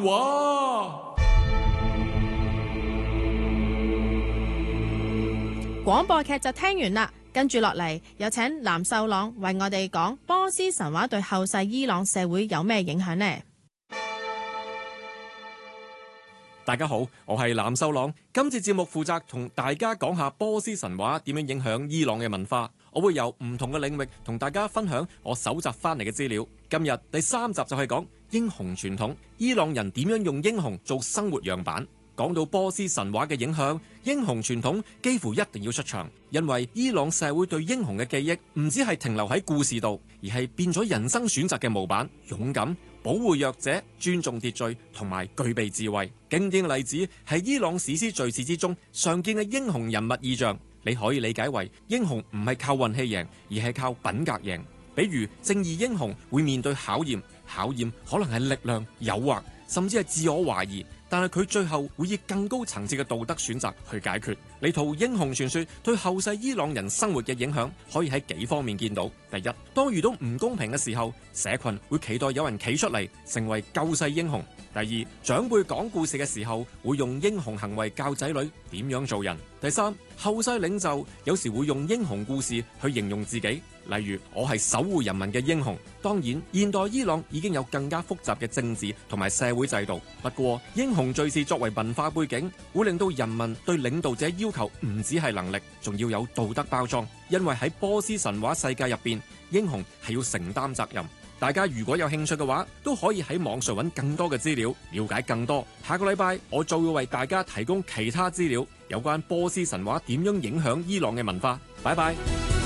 話。 廣播劇就聽完啦，跟住落嚟有請藍秀朗為我哋講波斯神話對後世伊朗社會有咩影響呢？ 大家好，我係藍秀朗。今次節目負責同大家講下波斯神話點樣影響伊朗嘅文化。我會由唔同嘅領域同大家分享我搜集翻嚟嘅資料。今日第3集就係講英雄傳統，伊朗人點樣用英雄做生活樣板。講到波斯神話嘅影響，英雄傳統幾乎一定要出場，因為伊朗社會對英雄嘅記憶唔止係停留喺故事度，而係變咗人生選擇嘅模板。勇敢、保護弱者、尊重秩序同埋具備智慧。經典嘅例子係伊朗史詩敘事之中常見嘅英雄人物意象，你可以理解為英雄唔係靠運氣贏，而係靠品格贏。比如正義英雄會面對考驗，考驗可能係力量、誘惑，甚至係自我懷疑，但係佢最後會以更高層次嘅道德選擇去解決。呢套英雄傳說對後世伊朗人生活嘅影響可以喺幾方面見到。第一，當遇到唔公平嘅時候，社群會期待有人企出嚟成為救世英雄。第二，長輩講故事嘅時候會用英雄行為教仔女點樣做人。第三，後世領袖有時會用英雄故事去形容自己，例如我係守護人民嘅英雄。當然，現代伊朗已經有更加複雜嘅政治同埋社會制度，不過英雄敘事作為文化背景，會令到人民對領導者要求唔止係能力，仲要有道德包裝。因為喺波斯神話世界入邊，英雄係要承擔責任。大家如果有興趣嘅話，都可以喺網上揾更多嘅資料，了解更多。下個禮拜我就會為大家提供其他資料，有關波斯神話點樣影響伊朗嘅文化。拜拜。